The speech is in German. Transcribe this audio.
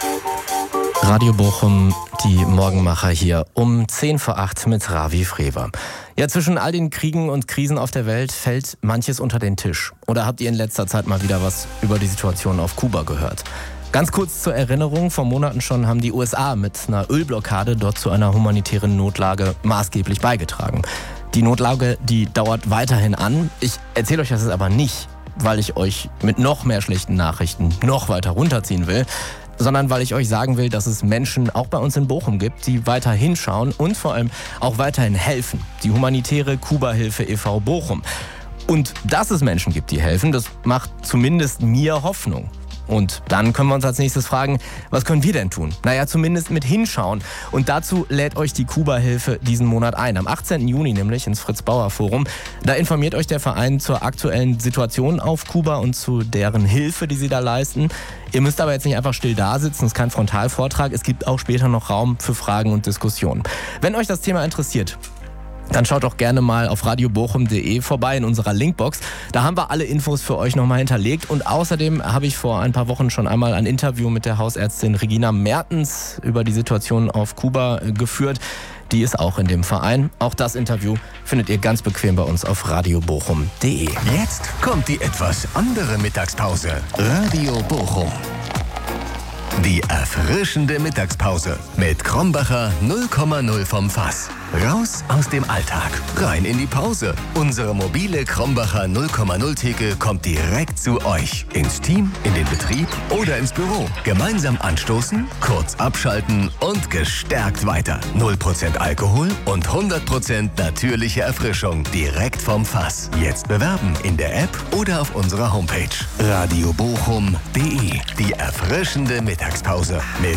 Radio Bochum, die Morgenmacher hier um 7:10 mit Ravi Frewer. Ja, zwischen all den Kriegen und Krisen auf der Welt fällt manches unter den Tisch. Oder habt ihr in letzter Zeit mal wieder was über die Situation auf Kuba gehört? Ganz kurz zur Erinnerung, vor Monaten schon haben die USA mit einer Ölblockade dort zu einer humanitären Notlage maßgeblich beigetragen. Die Notlage, die dauert weiterhin an. Ich erzähle euch das jetzt aber nicht, weil ich euch mit noch mehr schlechten Nachrichten noch weiter runterziehen will, sondern weil ich euch sagen will, dass es Menschen auch bei uns in Bochum gibt, die weiter hinschauen und vor allem auch weiterhin helfen. Die humanitäre Kuba-Hilfe e.V. Bochum. Und dass es Menschen gibt, die helfen, das macht zumindest mir Hoffnung. Und dann können wir uns als nächstes fragen, was können wir denn tun? Naja, zumindest mit hinschauen. Und dazu lädt euch die Kuba-Hilfe diesen Monat ein. Am 18. Juni nämlich ins Fritz-Bauer-Forum. Da informiert euch der Verein zur aktuellen Situation auf Kuba und zu deren Hilfe, die sie da leisten. Ihr müsst aber jetzt nicht einfach still da sitzen, es ist kein Frontalvortrag. Es gibt auch später noch Raum für Fragen und Diskussionen. Wenn euch das Thema interessiert, dann schaut doch gerne mal auf radiobochum.de vorbei in unserer Linkbox. Da haben wir alle Infos für euch nochmal hinterlegt. Und außerdem habe ich vor ein paar Wochen schon einmal ein Interview mit der Hausärztin Regina Mertens über die Situation auf Kuba geführt. Die ist auch in dem Verein. Auch das Interview findet ihr ganz bequem bei uns auf radiobochum.de. Jetzt kommt die etwas andere Mittagspause. Radio Bochum. Die erfrischende Mittagspause mit Krombacher 0,0 vom Fass. Raus aus dem Alltag, rein in die Pause. Unsere mobile Krombacher 0,0 Theke kommt direkt zu euch. Ins Team, in den Betrieb oder ins Büro. Gemeinsam anstoßen, kurz abschalten und gestärkt weiter. 0% Alkohol und 100% natürliche Erfrischung direkt vom Fass. Jetzt bewerben in der App oder auf unserer Homepage. radiobochum.de. Die erfrischende Mittagspause mit